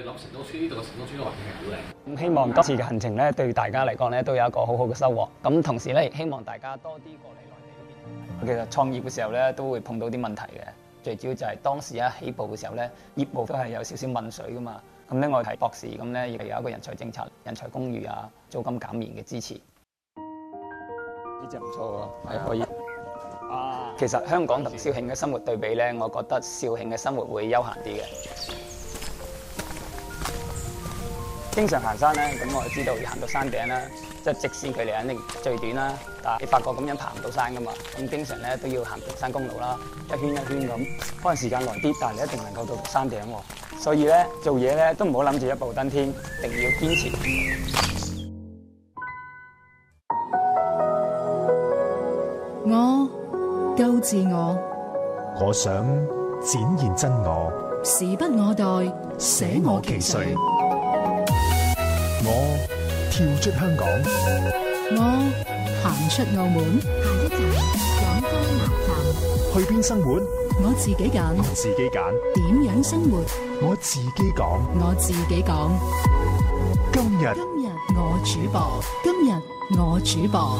諗成都村呢度嘅成都村嘅環境係好靚。 咁希望今次嘅行程咧，對大家嚟講咧，都有一個好好嘅收穫。咁同時咧，亦希望大家多啲過嚟內地嗰邊。其實創業嘅時候咧，都會碰到啲問題嘅。最主要就係當時一起步嘅時候咧，業務都係有少少問水噶嘛。咁咧，我係博士，咁咧亦有一個人才政策、人才公寓啊、租金減免嘅支持。呢隻唔錯喎，係可以。其實香港同肇慶嘅生活對比咧，我覺得肇慶嘅生活會悠閒啲嘅。經常行山咧，咁我就知道要行到山頂啦，即係直線距離肯定最短啦。但係你發覺咁樣爬唔到山噶嘛，咁經常咧都要行平山公路啦，一圈一圈咁，可能時間耐啲，但係你一定能夠到山頂喎。所以咧做嘢咧都唔好諗住一步登天，一定要堅持。 我夠自我， 我想展現真我， 時不我待，捨我其誰。 我跳出香港， 我行出澳門。 下一站廣州南站。 去邊生活？ 我自己揀。 我自己揀。 點樣生活？ 我自己講。 我自己講。 今日我主播。今日我主播。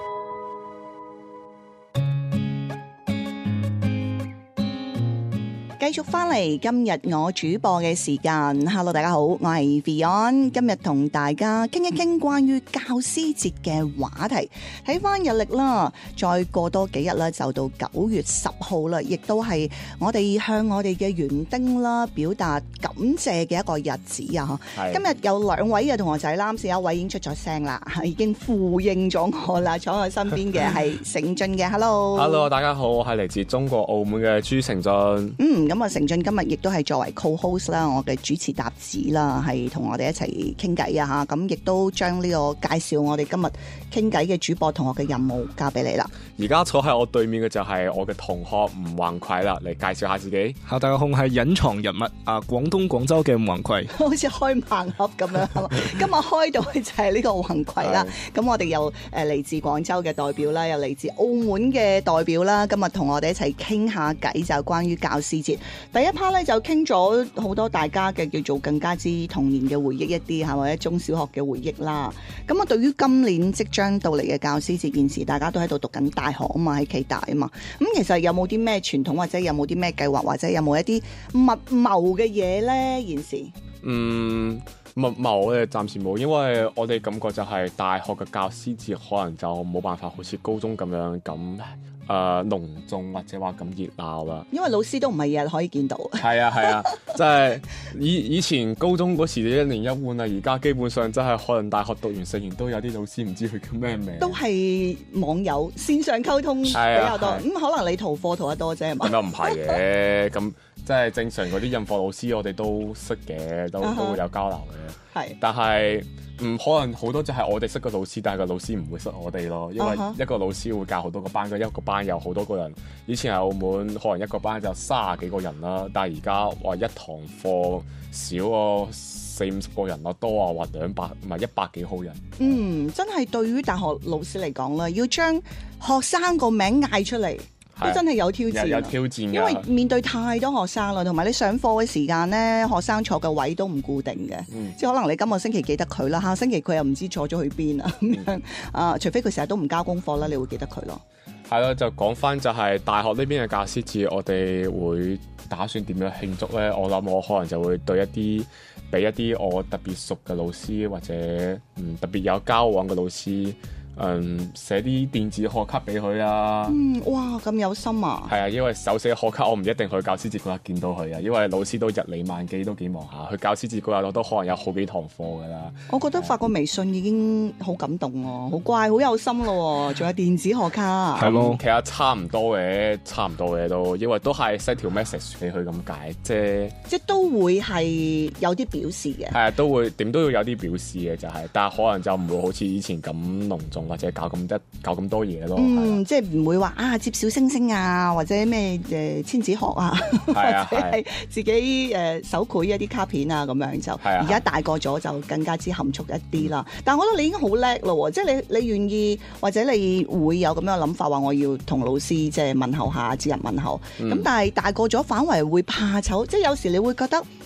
繼續翻嚟今日我主播嘅時間 ，Hello 大家好，我係 Beyond， 今日同大家傾一傾關於教師節嘅話題。睇翻日曆啦，再過多幾日啦，就到9月10號啦，亦都係我哋向我哋嘅園丁啦表達感謝嘅一個日子啊！今日有2位嘅同學仔啦，有一位已經出咗聲啦，已經呼應咗我啦，坐喺我身邊嘅係成俊嘅 ，Hello， 大家好，我係嚟自中國澳門嘅朱成俊。 咁啊，成俊今日亦都係作為 co-host 啦，我嘅主持搭子啦，係同我哋一齊傾偈啊嚇，咁亦都將呢個介紹我哋今日傾偈嘅主播同學嘅任務交俾你啦。 而家坐喺我對面嘅就係我嘅同學吳宏葵啦，嚟介紹下自己。 大家好，係隱藏人物啊，廣東廣州嘅吳宏葵， 好似開盲盒咁樣，今日開到就係呢個宏葵啦。咁我哋又嚟自廣州嘅代表啦，又嚟自澳門嘅代表啦，今日同我哋一齊傾下偈，就關於教師節。第一 part 咧就傾咗好多大家嘅叫做更加之童年嘅回憶一啲嚇，或者中小學嘅回憶啦。咁啊，對於今年即將到嚟嘅教師節件事，大家都喺度讀緊大學啊嘛，喺暨大啊嘛。咁其實有冇啲咩傳統，或者有冇啲咩計劃，或者有冇一啲密謀嘅嘢咧？現時密謀我哋暫時冇，因為我哋感覺就係大學嘅教師節可能就冇辦法好似高中咁樣咁隆重或者話咁熱鬧啦。 因為老師都唔係日日可以見到。 係啊，即係以前高中嗰時1年1換啊，而家基本上真係可能大學讀完4年都有啲老師唔知佢叫咩名。 都係網友線上溝通比較多，咁可能你逃課逃得多啫，係嘛？ 咁又唔係嘅，咁即係正常嗰啲印課老師我哋都識嘅，都會有交流嘅。係，但係可能好多就係我哋識個老師，但係個老師唔會識我哋咯，因為一個老師會教好多個班，一個班有好多個人。以前喺澳門可能一個班就30幾個人啦，但係而家話一堂課少個40-50個人咯，多啊話200唔係100幾號人。 真係對於大學老師嚟講咧，要將學生個名嗌出嚟。都真係有挑戰， 有挑戰， 因為面對太多學生啦，同埋你上課嘅時間咧，學生坐嘅位都唔固定嘅，即係可能你今個星期記得佢啦，下星期佢又唔知坐咗去邊啊咁樣啊，除非佢成日都唔交功課啦，你會記得佢咯。 係咯，就講翻就係大學呢邊嘅教師節，我哋會打算點樣慶祝咧？我諗我可能就會對俾一啲我特別熟嘅老師，或者特別有交往嘅老師。寫啲電子賀卡俾佢啊！ 哇，咁有心啊！ 係啊，因為手寫賀卡我唔一定去教師節嗰日見到佢啊，因為老師都日理萬機，都幾忙下。去教師節嗰日我都可能有好幾堂課噶啦。 我覺得發個微信已經好感動喎，好乖，好有心咯，仲有電子賀卡。 係咯，其實差唔多嘅都，因為都係 send 條 message 俾佢咁解啫。即都會係有啲表示嘅。係啊，都會點都要有啲表示嘅，就係，但係可能就唔會好似以前咁隆重。或者搞咁多嘢咯， 即係唔會話接小星星啊，或者咩千紙鶴啊，或者係自己手繪一啲卡片啊咁樣就。而家大個咗就更加之含蓄一啲啦。但係我覺得你已經好叻咯，即係你願意或者你會有咁樣嘅諗法，話我要同老師即係問候下，節日問候。咁但係大個咗反為會怕醜，即係有時你會覺得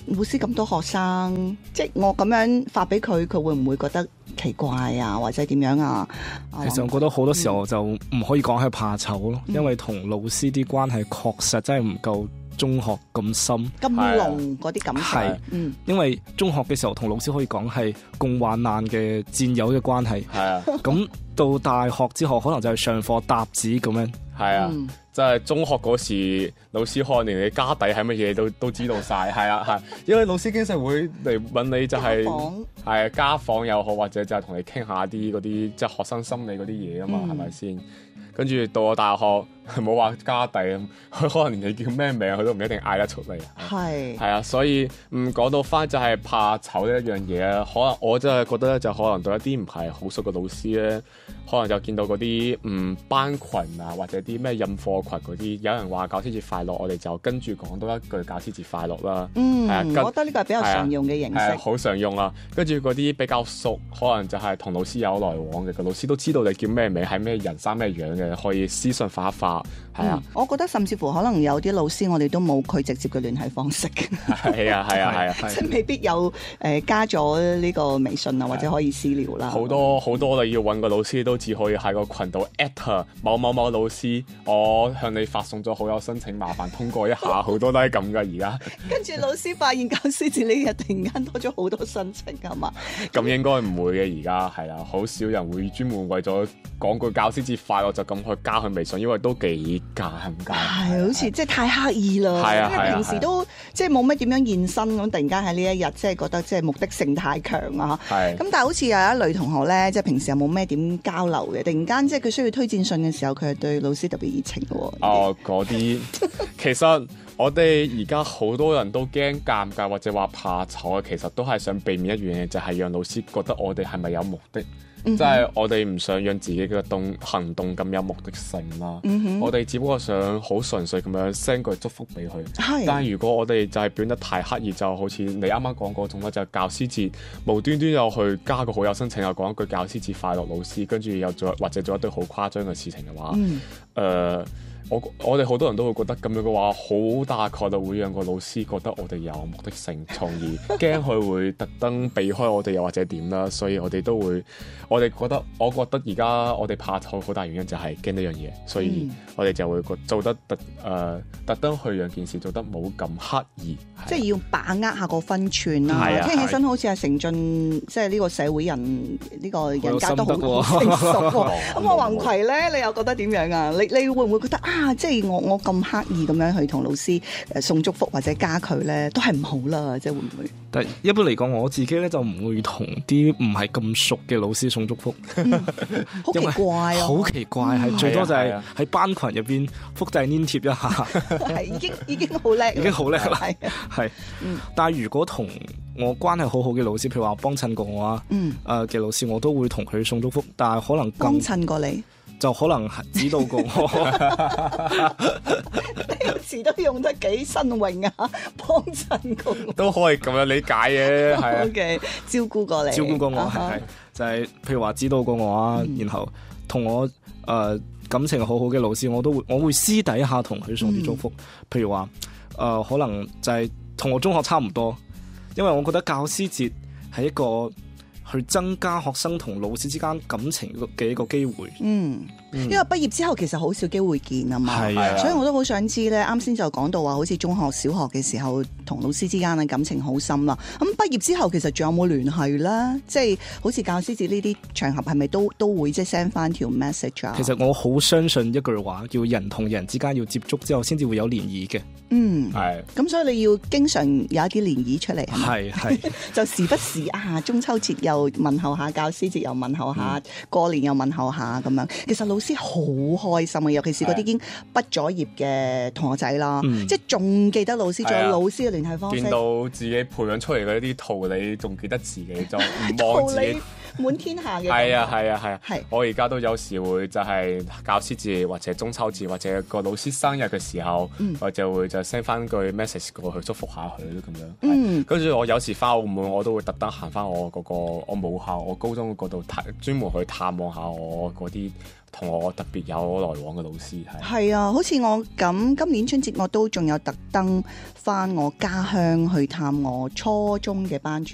老師咁多學生，即係我咁樣發俾佢，佢會唔會覺得奇怪啊，或者點樣啊？ 其實我覺得好多時候就唔可以講係怕醜咯，因為同老師啲關係確實真係唔夠中學咁深咁濃嗰啲感情。 因為中學嘅時候同老師可以講係共患難嘅戰友嘅關係。 係啊， 咁到大學之後，可能就係上課搭子咁樣。 係啊，即係中學嗰時，老師可能連你家底係乜嘢都知道晒。係啊，係，因為老師經常會嚟問你就係係家訪又好，或者就係同你傾下啲嗰啲即係學生心理嗰啲嘢啊嘛，係咪先？跟住到我大學冇話家底，佢可能連你叫咩名佢都唔一定嗌得出嚟。係啊，所以講到翻就係怕醜呢一樣嘢啊。可能我真係覺得咧，就可能對一啲唔係好熟嘅老師咧，可能就見到嗰啲班群啊，或者啲咩印課群嗰啲，有人話教師節快樂，我哋就跟住講多一句教師節快樂啦。 我覺得呢個係比較常用嘅形式， 好常用啊。跟住嗰啲比較熟，可能就係同老師有來往嘅，個老師都知道你叫咩名，係咩人，生咩樣嘅。可以私信發一發，係啊。 我覺得甚至乎可能有啲老師，我哋都冇佢直接嘅聯繫方式。 係啊， 即係未必有加咗呢個微信啊，或者可以私聊啦。 好多你要揾個老師，都只可以喺個群度 at 某某某老師，我向你發送咗好友申請，麻煩通過一下。好多都係咁噶而家。跟住老師發現教師節呢日突然間多咗好多申請，係嘛？ 咁應該唔會嘅，而家係啦，好少人會專門為咗講句教師節快樂就咁去加佢微信，因為都幾尷尬。 係好似即係太刻意啦，因為平時都即係冇乜點樣現身咁，突然間喺呢一日即係覺得即係目的性太強啊。咁但係好似有一類同學咧，即係平時又冇咩點交流嘅，突然間即係佢需要推薦信嘅時候，佢係對老師特別熱情嘅喎。哦， 嗰啲其實我哋而家好多人都驚尷尬或者話怕醜，其實都係想避免一樣嘢，就係讓老師覺得我哋係咪有目的。即係我哋唔想讓自己嘅行動咁有目的性啦。我哋只不過想好純粹咁樣 send 句祝福俾佢。但係如果我哋就係表現得太刻意，就好似你啱啱講嗰種咧，就係教師節無端端又去加個好友申請，又講一句教師節快樂老師，跟住又或者做一堆好誇張嘅事情嘅話，我哋好多人都會覺得咁樣嘅話，好大概率會讓個老師覺得我哋有目的性，從而驚佢會特登避開我哋，又或者點啦。所以我哋都會，我覺得而家我哋怕醜好大原因就係驚呢樣嘢，所以我哋就會做得特登去讓件事做得冇咁刻意， 即係要把握下個分寸啦。聽起身好似係成俊，即係呢個社會人呢個人格都好成熟喎。咁我宏葵咧，你又覺得點樣啊？你會唔會覺得即係我咁刻意咁樣去同老師送祝福或者加佢咧，都係唔好啦，即係會唔會？ 但係一般嚟講，我自己咧就唔會同啲唔係咁熟嘅老師送祝福， 好奇怪啊！ 好奇怪，係最多就係喺班群入邊複製黏貼一下， 係已經好叻， 已經好叻啦，係。但係如果同我關係好好嘅老師，譬如話幫襯過我啊，嘅老師，我都會同佢送祝福，但係可能幫襯過你。 就可能指導過我， 你有時都用得幾新穎啊！幫襯過我都可以咁樣理解嘅，係嘅，照顧過你， 照顧過我係就係譬如話指導過我啊，然後同我感情好好嘅老師，我會私底下同佢送啲祝福，譬如話可能就係同我中學差唔多，因為我覺得教師節係一個去增加學生同老師之間感情嘅一個機會。 因為畢業之後其實好少機會見啊嘛，所以我都好想知咧。啱先就講到話，好似中學、小學嘅時候同老師之間嘅感情好深啦。咁畢業之後其實仲有冇聯繫啦？即係好似教師節呢啲場合，係咪都會即係 send 翻條 message 啊？ 其實我好相信一句話，叫人同人之間要接觸之後，先至會有漣漪嘅。 係。咁所以你要經常有一啲漣漪出嚟， 係就時不時中秋節又問候下，教師節又問候下，過年又問候下咁樣。其實老師好開心啊，尤其是嗰啲已經畢咗業嘅同學仔啦，即係仲記得老師，仲有老師嘅聯繫方式。 見到自己培養出嚟嘅一啲桃李，仲記得自己，就唔忘自己滿天下嘅。 係啊！我而家都有時會就係教師節或者中秋節或者個老師生日嘅時候，我就會就 send 翻句 message 過去祝福下佢咁樣。跟住我有時翻澳門，我都會特登行翻我嗰個我母校我高中嗰度專門去探望下我嗰啲同我特別有來往嘅老師。 係啊，好似我咁，今年春節我都仲有特登返我家鄉去探我初中嘅班主